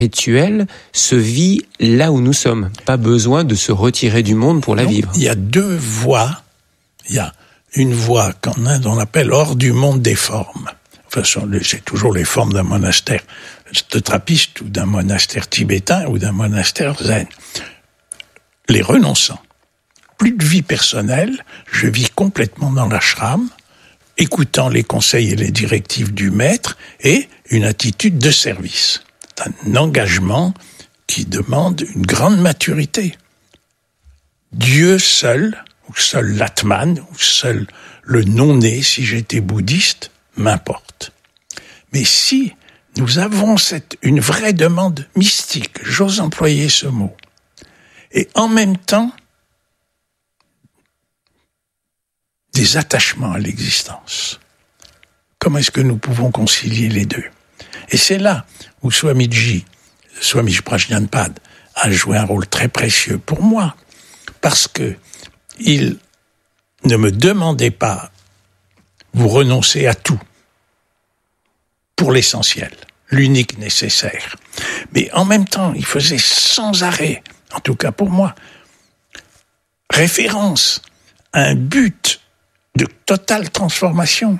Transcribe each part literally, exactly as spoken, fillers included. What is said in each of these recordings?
spirituelle se vit là où nous sommes. Pas besoin de se retirer du monde pour la non, vivre. Il y a deux voies. Il y a une voie qu'en Inde on appelle hors du monde des formes. Enfin, c'est toujours les formes d'un monastère de trappiste ou d'un monastère tibétain ou d'un monastère zen. Les renonçants. Plus de vie personnelle, je vis complètement dans l'ashram, écoutant les conseils et les directives du maître et une attitude de service. C'est un engagement qui demande une grande maturité. Dieu seul, ou seul l'Atman, ou seul le non-né, si j'étais bouddhiste, m'importe. Mais si nous avons cette, une vraie demande mystique, j'ose employer ce mot, et en même temps, des attachements à l'existence. Comment est-ce que nous pouvons concilier les deux? Et c'est là où Swamiji, Swami Prajnanpad, a joué un rôle très précieux pour moi, parce que il ne me demandait pas, vous renoncez à tout, pour l'essentiel, l'unique nécessaire. Mais en même temps, il faisait sans arrêt, en tout cas pour moi, référence à un but de totale transformation.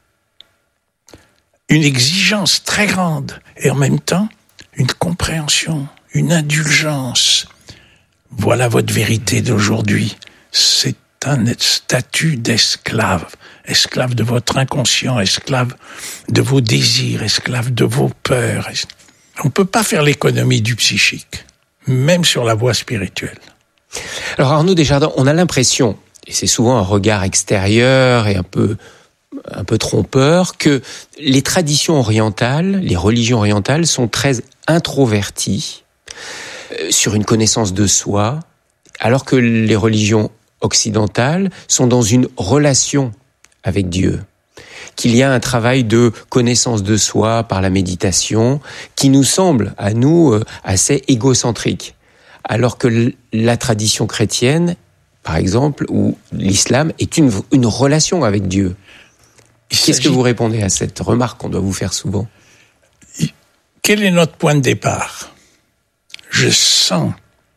Une exigence très grande et en même temps une compréhension, une indulgence. Voilà votre vérité d'aujourd'hui. C'est un statut d'esclave, esclave de votre inconscient, esclave de vos désirs, esclave de vos peurs. On ne peut pas faire l'économie du psychique, même sur la voie spirituelle. Alors Arnaud Desjardins, on a l'impression, et c'est souvent un regard extérieur et un peu, un peu trompeur, que les traditions orientales, les religions orientales sont très introverties euh, sur une connaissance de soi, alors que les religions occidentales sont dans une relation avec Dieu. Qu'il y a un travail de connaissance de soi par la méditation qui nous semble, à nous, euh, assez égocentrique. Alors que la tradition chrétienne, par exemple, ou l'islam, est une, une relation avec Dieu. Il Qu'est-ce s'agit... que vous répondez à cette remarque qu'on doit vous faire souvent? Quel est notre point de départ? Je sens.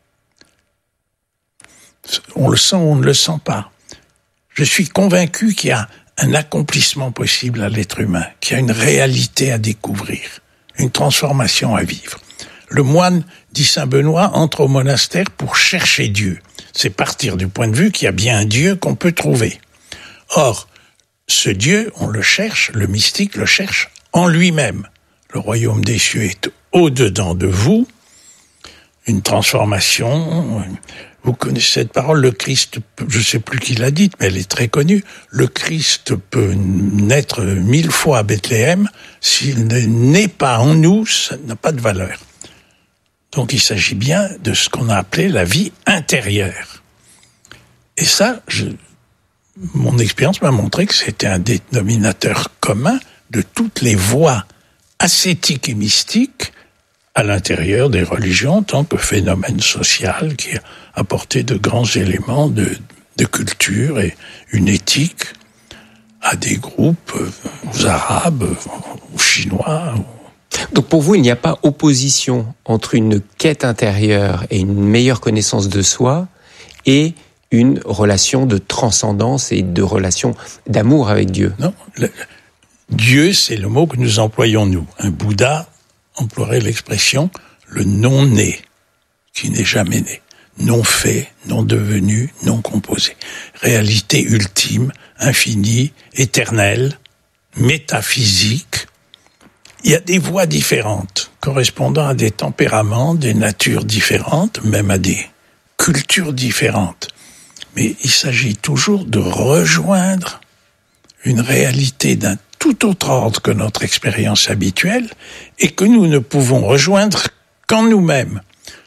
On le sent ou on ne le sent pas. Je suis convaincu qu'il y a un accomplissement possible à l'être humain, qu'il y a une réalité à découvrir, une transformation à vivre. Le moine, dit saint Benoît, entre au monastère pour chercher Dieu. C'est partir du point de vue qu'il y a bien un Dieu qu'on peut trouver. Or, ce Dieu, on le cherche, le mystique le cherche en lui-même. Le royaume des cieux est au-dedans de vous. Une transformation. Vous connaissez cette parole, le Christ, je ne sais plus qui l'a dite, mais elle est très connue. Le Christ peut naître mille fois à Bethléem. S'il ne naît pas en nous, ça n'a pas de valeur. Donc il s'agit bien de ce qu'on a appelé la vie intérieure. Et ça, je, mon expérience m'a montré que c'était un dénominateur commun de toutes les voies ascétiques et mystiques à l'intérieur des religions en tant que phénomène social qui a apporté de grands éléments de, de culture et une éthique à des groupes, aux Arabes, aux Chinois. Donc pour vous, il n'y a pas opposition entre une quête intérieure et une meilleure connaissance de soi et une relation de transcendance et de relation d'amour avec Dieu? Non, le, Dieu, c'est le mot que nous employons nous. Un Bouddha emploierait l'expression le non-né, qui n'est jamais né. Non fait, non devenu, non composé. Réalité ultime, infinie, éternelle, métaphysique. Il y a des voies différentes, correspondant à des tempéraments, des natures différentes, même à des cultures différentes. Mais il s'agit toujours de rejoindre une réalité d'un tout autre ordre que notre expérience habituelle et que nous ne pouvons rejoindre qu'en nous-mêmes.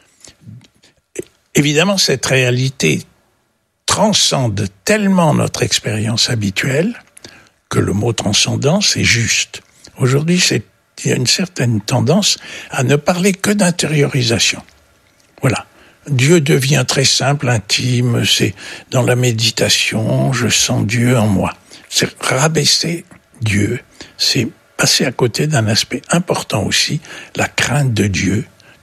Évidemment, cette réalité transcende tellement notre expérience habituelle que le mot transcendance est juste. Aujourd'hui, c'est, il y a une certaine tendance à ne parler que d'intériorisation. Voilà. Dieu devient très simple, intime, c'est dans la méditation, je sens Dieu en moi. C'est rabaisser Dieu, c'est passer à côté d'un aspect important aussi, la crainte de Dieu,